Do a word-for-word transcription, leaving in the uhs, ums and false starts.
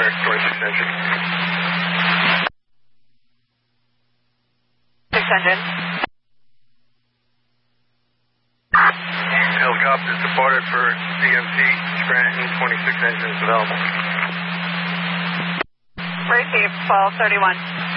Center, twenty-six engine. six engine. Helicopter departed for C M T, Scranton, twenty-six engines available. Received, twelve thirty-one.